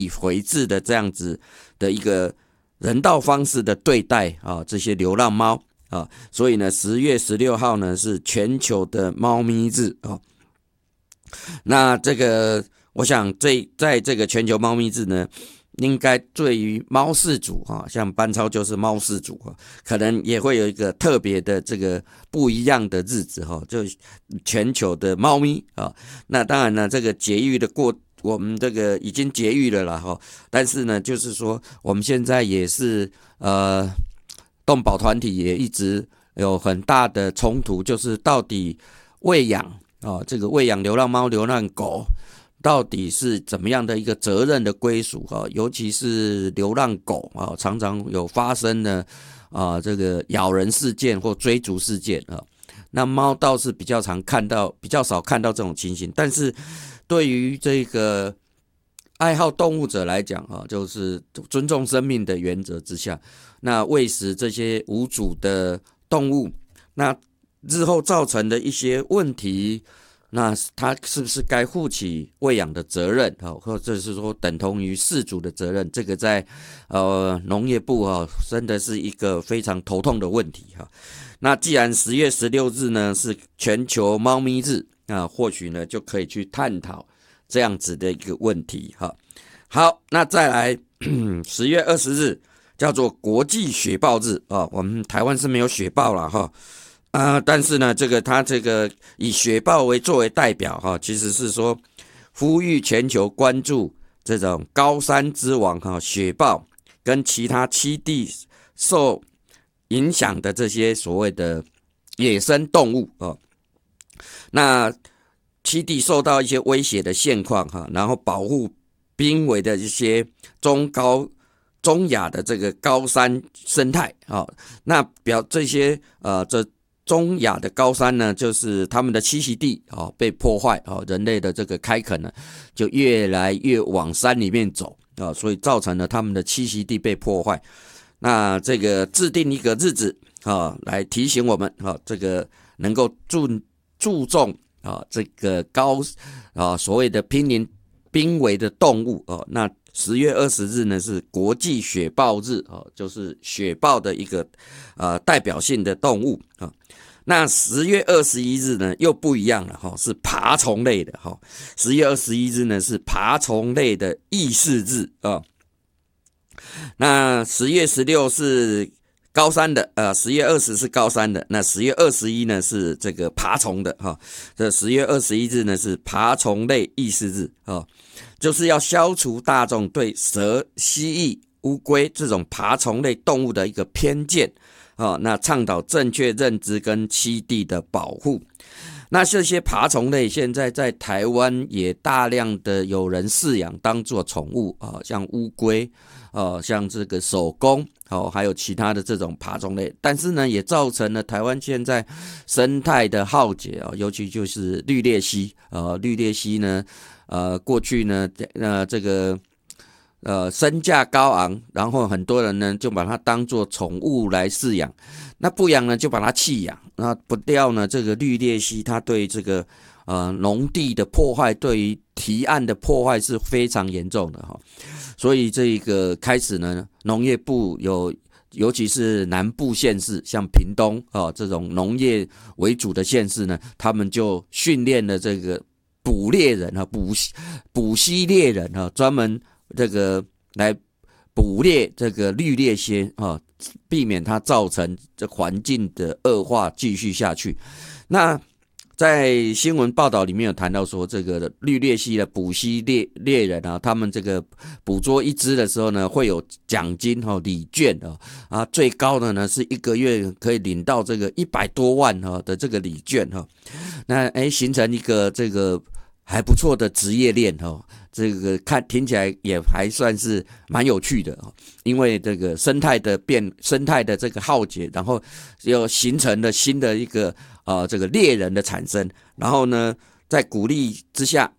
以回治的这样子的一个人道方式的对待这些流浪猫所以呢10月16号呢是全球的猫咪日那这个我想在这个全球猫咪日呢，应该对于猫饲主像班超就是猫饲主可能也会有一个特别的这个不一样的日子就全球的猫咪那当然呢，这个节育的我们这个已经节育了啦但是呢，就是说我们现在也是动保团体也一直有很大的冲突，就是到底喂养这个喂养流浪猫、流浪狗。到底是怎么样的一个责任的归属尤其是流浪狗常常有发生的这个咬人事件或追逐事件那猫倒是比较少看到这种情形，但是对于这个爱好动物者来讲就是尊重生命的原则之下，那喂食这些无主的动物，那日后造成的一些问题。那他是不是该负起喂养的责任或者是说等同于饲主的责任？这个在农业部真的是一个非常头痛的问题那既然10月16日呢是全球猫咪日或许呢就可以去探讨这样子的一个问题好，那再来10月20日叫做国际雪豹日我们台湾是没有雪豹啦但是呢，他这个以雪豹作为代表其实是说呼吁全球关注这种高山之王雪豹跟其他栖地受影响的这些所谓的野生动物那栖地受到一些威胁的现况然后保护濒危的一些中亚的这个高山生态那这些中亚的高山呢，就是他们的栖息地被破坏人类的这个开垦呢，就越来越往山里面走所以造成了他们的栖息地被破坏。那这个制定一个日子来提醒我们这个能够注重这个所谓的濒危的动物那10月20日呢是国际雪豹日就是雪豹的一个代表性的动物那10月21日呢又不一样了是爬虫类的10月21日呢是爬虫类的意识日那10月16是高山的10月20是高山的，那10月21呢是这个爬虫的这10月21日呢是爬虫类意识日就是要消除大众对蛇、蜥蜴、乌龟这种爬虫类动物的一个偏见那倡导正确认知跟栖地的保护。那这些爬虫类现在在台湾也大量的有人饲养当作宠物像乌龟像这个守宫还有其他的这种爬虫类，但是呢也造成了台湾现在生态的浩劫尤其就是绿鬣蜥绿鬣蜥呢过去呢这个身价高昂，然后很多人呢就把它当作宠物来饲养，那不养呢就把它弃养，那不料呢这个绿鬣蜥它对这个农地的破坏，对于堤岸的破坏是非常严重的所以这个开始呢农业部尤其是南部县市像屏东这种农业为主的县市呢，他们就训练了这个捕猎人捕蜥猎人专门这个来捕猎这个绿鬣蜥避免它造成这环境的恶化继续下去。那在新闻报道里面有谈到说，这个绿鬣蜥的捕蜥猎人他们这个捕捉一只的时候呢，会有奖金礼券最高的呢是1个月可以领到这个100多万的这个礼券那形成一个这个还不错的职业链这个听起来也还算是蛮有趣的因为这个生态的这个浩劫，然后又形成了新的一个这个猎人的产生，然后呢在鼓励之下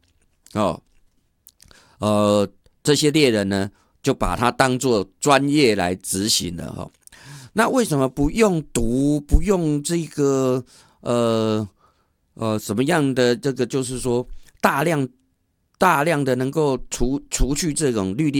这些猎人呢就把它当作专业来执行了那为什么不用毒，不用这个什么样的这个就是说大量的能够除去这种绿鬣